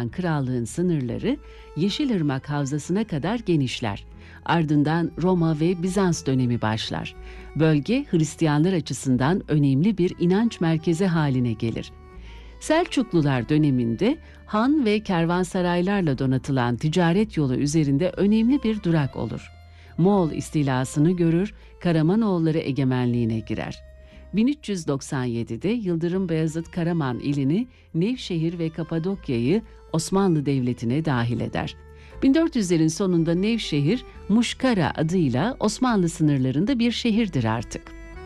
olan krallığın sınırları Yeşilırmak Havzası'na kadar genişler. Ardından Roma ve Bizans dönemi başlar. Bölge Hristiyanlar açısından önemli bir inanç merkezi haline gelir. Selçuklular döneminde han ve kervansaraylarla donatılan ticaret yolu üzerinde önemli bir durak olur. Moğol istilasını görür, Karamanoğulları egemenliğine girer. 1397'de Yıldırım Beyazıt Karaman ilini, Nevşehir ve Kapadokya'yı Osmanlı Devleti'ne dahil eder. 1400'lerin sonunda Nevşehir, Muşkara adıyla Osmanlı sınırlarında bir şehirdir artık.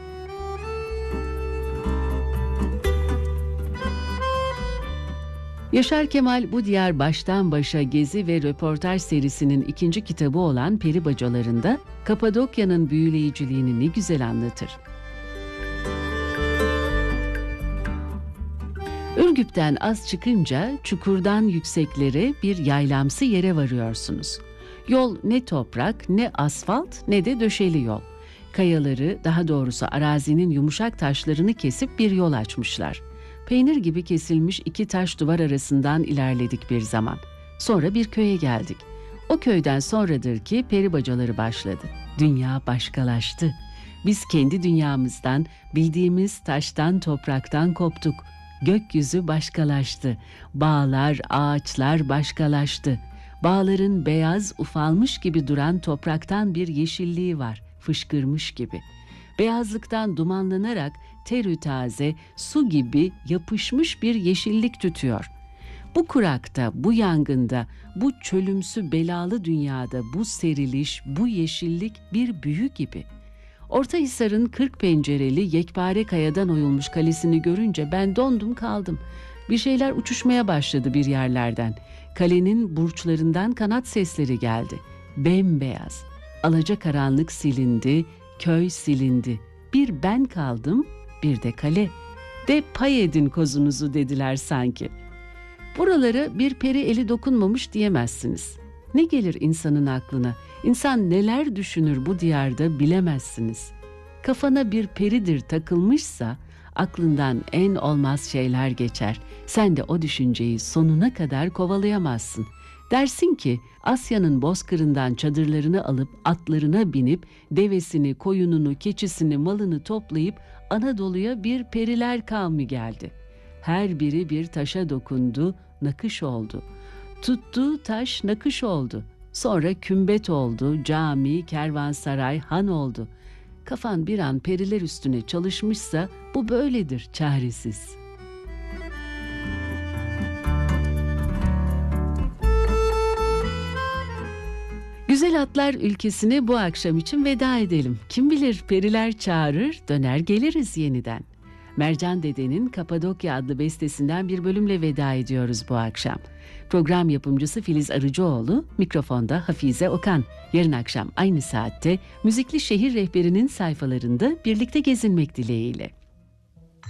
Yaşar Kemal bu diyar baştan başa gezi ve röportaj serisinin ikinci kitabı olan Peri Bacaları'nda Kapadokya'nın büyüleyiciliğini ne güzel anlatır. Ürgüp'ten az çıkınca çukurdan yükseklere bir yaylamsı yere varıyorsunuz. Yol ne toprak, ne asfalt, ne de döşeli yol. Kayaları, daha doğrusu arazinin yumuşak taşlarını kesip bir yol açmışlar. Peynir gibi kesilmiş iki taş duvar arasından ilerledik bir zaman. Sonra bir köye geldik. O köyden sonradır ki peri bacaları başladı. Dünya başkalaştı. Biz kendi dünyamızdan, bildiğimiz taştan, topraktan koptuk. Gökyüzü başkalaştı. Bağlar, ağaçlar başkalaştı. Bağların beyaz, ufalmış gibi duran topraktan bir yeşilliği var, fışkırmış gibi. Beyazlıktan dumanlanarak terü taze, su gibi yapışmış bir yeşillik tütüyor. Bu kurakta, bu yangında, bu çölümsü belalı dünyada bu seriliş, bu yeşillik bir büyü gibi. Ortahisar'ın 40 pencereli yekpare kayadan oyulmuş kalesini görünce ben dondum kaldım. Bir şeyler uçuşmaya başladı bir yerlerden. Kalenin burçlarından kanat sesleri geldi. Bembeyaz. Alacakaranlık silindi, köy silindi. Bir ben kaldım, bir de kale. De pay edin kozunuzu dediler sanki. Buralara bir peri eli dokunmamış diyemezsiniz. Ne gelir insanın aklına? İnsan neler düşünür bu diyarda bilemezsiniz. Kafana bir peridir takılmışsa aklından en olmaz şeyler geçer. Sen de o düşünceyi sonuna kadar kovalayamazsın. Dersin ki Asya'nın bozkırından çadırlarını alıp atlarına binip devesini, koyununu, keçisini, malını toplayıp Anadolu'ya bir periler kavmi geldi. Her biri bir taşa dokundu, nakış oldu. Tuttuğu taş nakış oldu. Sonra kümbet oldu, cami, kervansaray, han oldu. Kafan bir an periler üstüne çalışmışsa bu böyledir, çaresiz. Güzel Atlar ülkesine bu akşam için veda edelim. Kim bilir periler çağırır, döner geliriz yeniden. Mercan Dede'nin Kapadokya adlı bestesinden bir bölümle veda ediyoruz bu akşam. Program yapımcısı Filiz Arıcıoğlu, mikrofonda Hafize Okan. Yarın akşam aynı saatte Müzikli Şehir Rehberi'nin sayfalarında birlikte gezinmek dileğiyle.